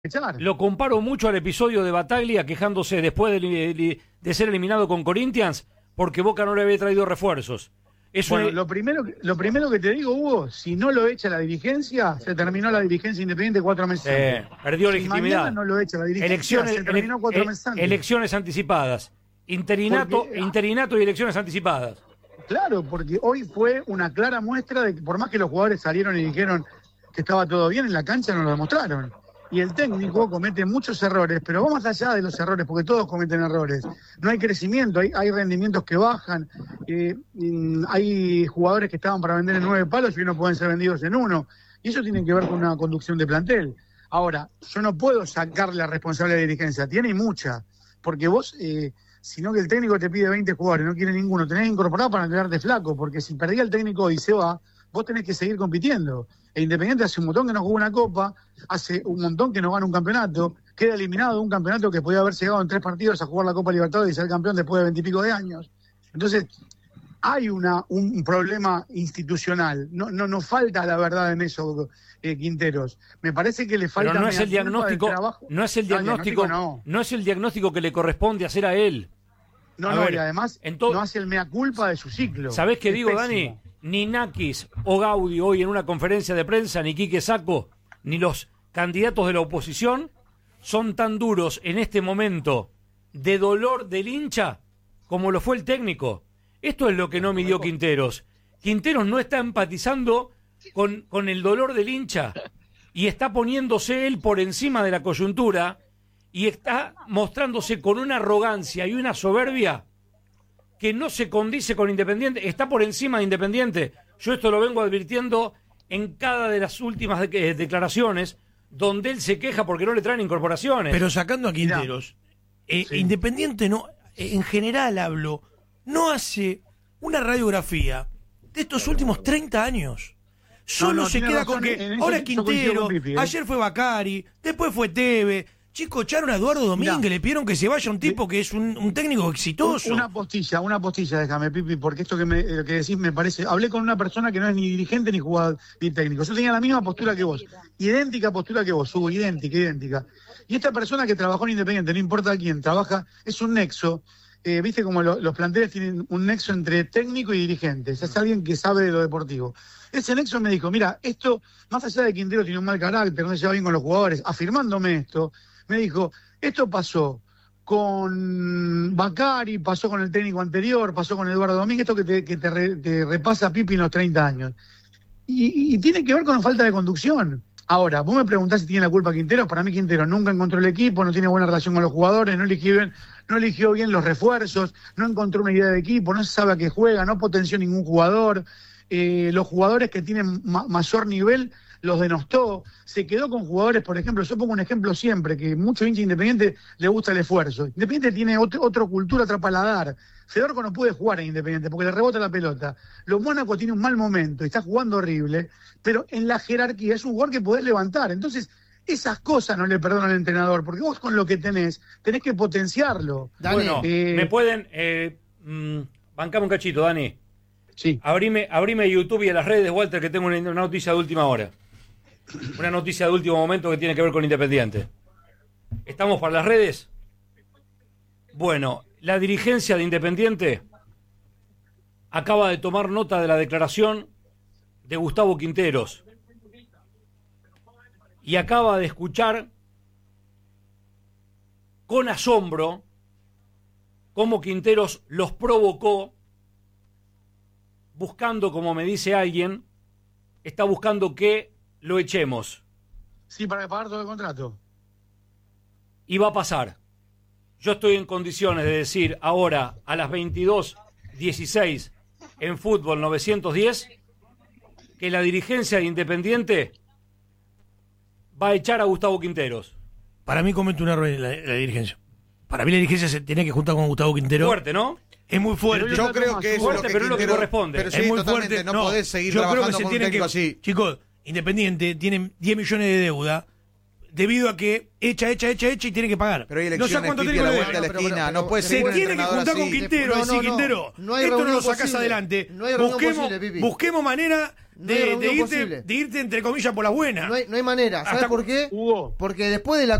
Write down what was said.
echar. Lo comparo mucho al episodio de Bataglia quejándose después de ser eliminado con Corinthians porque Boca no le había traído refuerzos. Lo primero que te digo, Hugo, si no lo echa la dirigencia, se terminó la dirigencia Independiente 4 meses antes. Perdió legitimidad. Mañana no lo echa la dirigencia, se terminó 4 meses antes. Elecciones anticipadas. Interinato y elecciones anticipadas. Claro, porque hoy fue una clara muestra de que por más que los jugadores salieron y dijeron que estaba todo bien, en la cancha no lo demostraron. Y el técnico comete muchos errores, pero va más allá de los errores, porque todos cometen errores. No hay crecimiento, hay rendimientos que bajan, hay jugadores que estaban para vender en 9 palos y hoy no pueden ser vendidos en 1. Y eso tiene que ver con una conducción de plantel. Ahora, yo no puedo sacarle la responsabilidad de la dirigencia, tiene mucha, porque vos, sino que el técnico te pide 20 jugadores, no quiere ninguno, tenés que incorporar para no quedarte flaco, porque si perdía el técnico y se va, vos tenés que seguir compitiendo. E Independiente hace un montón que no jugó una copa, hace un montón que no gana un campeonato, queda eliminado de un campeonato que podía haber llegado en 3 partidos a jugar la Copa Libertadores y ser campeón después de 20 y pico de años. Entonces, hay un problema institucional. No falta la verdad en eso, Quinteros. Me parece que le falta. Pero no es el diagnóstico, no es el diagnóstico que le corresponde hacer a él. Y además no hace el mea culpa de su ciclo. ¿Sabés qué digo, Dani? Ni Nakis o Gaudi hoy en una conferencia de prensa, ni Quique Sacco, ni los candidatos de la oposición son tan duros en este momento de dolor del hincha como lo fue el técnico. Esto es lo que no midió Quinteros. Quinteros no está empatizando con el dolor del hincha y está poniéndose él por encima de la coyuntura y está mostrándose con una arrogancia y una soberbia que no se condice con Independiente, está por encima de Independiente. Yo esto lo vengo advirtiendo en cada de las últimas declaraciones donde él se queja porque no le traen incorporaciones. Pero sacando a Quinteros, sí. Independiente no, en general hablo, no hace una radiografía de estos últimos 30 años. Solo se queda con que ahora es Quintero, ayer fue Bacari, después fue Teve. Chicos, echaron a Eduardo Domínguez, le pidieron que se vaya un tipo que es un técnico exitoso. Una postilla, déjame, Pipi, porque esto lo que decís me parece. Hablé con una persona que no es ni dirigente ni jugador ni técnico. Yo tenía la misma postura que vos, idéntica postura que vos, Hugo, idéntica. Y esta persona que trabajó en Independiente, no importa quién, trabaja, es un nexo. Viste como los planteles tienen un nexo entre técnico y dirigentes. Es alguien que sabe de lo deportivo. Ese nexo me dijo, mira, esto, más allá de Quintero tiene un mal carácter, no se lleva bien con los jugadores, afirmándome esto, me dijo, esto pasó con Bacari, pasó con el técnico anterior, pasó con Eduardo Domínguez, esto que te repasa Pipi en los 30 años. Y tiene que ver con la falta de conducción. Ahora, vos me preguntás si tiene la culpa Quintero. Para mí Quintero nunca encontró el equipo, no tiene buena relación con los jugadores, no eligió bien los refuerzos, no encontró una idea de equipo, no se sabe a qué juega, no potenció ningún jugador. Los jugadores que tienen mayor nivel los denostó, se quedó con jugadores, por ejemplo, yo pongo un ejemplo siempre, que mucho hincha Independiente le gusta el esfuerzo. Independiente tiene otra cultura, otro paladar. Fedorco no puede jugar en Independiente porque le rebota la pelota. Los Mónaco tiene un mal momento y está jugando horrible, pero en la jerarquía es un jugador que podés levantar. Entonces, esas cosas no le perdonan al entrenador, porque vos con lo que tenés que potenciarlo. Dani, bueno, me pueden... bancame un cachito, Dani. Sí. Abrime YouTube y a las redes, Walter, que tengo una noticia de última hora. Una noticia de último momento que tiene que ver con Independiente. ¿Estamos para las redes? Bueno, la dirigencia de Independiente acaba de tomar nota de la declaración de Gustavo Quinteros y acaba de escuchar con asombro cómo Quinteros los provocó buscando, como me dice alguien, está buscando que lo echemos. Sí, para pagar todo el contrato. Y va a pasar. Yo estoy en condiciones de decir ahora a las 22:16 en Fútbol 910 que la dirigencia de Independiente va a echar a Gustavo Quinteros. Para mí comete un error la dirigencia. Para mí la dirigencia se tiene que juntar con Gustavo Quinteros. Fuerte, ¿no? Es muy fuerte. Yo creo que es fuerte, pero es lo que corresponde. Pero sí, es muy totalmente, fuerte. no podés seguir trabajando con un técnico así. Chicos, Independiente tiene 10 millones de deuda debido a que echa y tiene que pagar. Pero hay elecciones, Pipi, a la vuelta de la esquina. No puede ser. Se tiene que juntar con Quintero. Quintero, esto no lo sacás adelante. No hay reunión posible, Pipi. Busquemos manera de irte entre comillas por las buenas. No hay manera. ¿Sabes por qué? Hugo. Porque después de la